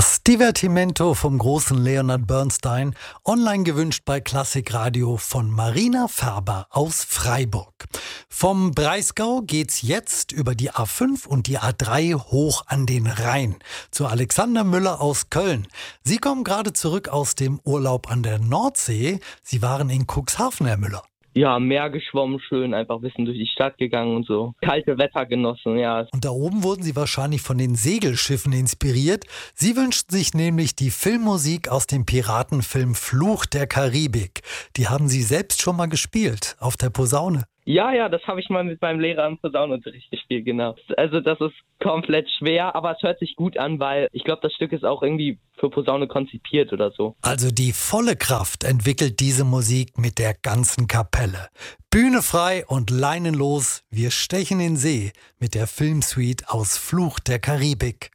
Das Divertimento vom großen Leonard Bernstein, online gewünscht bei Klassikradio von Marina Färber aus Freiburg. Vom Breisgau geht's jetzt über die A5 und die A3 hoch an den Rhein zu Alexander Müller aus Köln. Sie kommen gerade zurück aus dem Urlaub an der Nordsee. Sie waren in Cuxhaven, Herr Müller. Ja, Meer geschwommen, schön, einfach ein bisschen durch die Stadt gegangen und so. Kalte Wetter genossen, ja. Und da oben wurden Sie wahrscheinlich von den Segelschiffen inspiriert. Sie wünschten sich nämlich die Filmmusik aus dem Piratenfilm Fluch der Karibik. Die haben Sie selbst schon mal gespielt, auf der Posaune. Ja, das habe ich mal mit meinem Lehrer im Posaunenunterricht gespielt, genau. Also das ist komplett schwer, aber es hört sich gut an, weil ich glaube, das Stück ist auch irgendwie für Posaune konzipiert oder so. Also die volle Kraft entwickelt diese Musik mit der ganzen Kapelle. Bühne frei und leinenlos, wir stechen in See mit der Filmsuite aus Fluch der Karibik.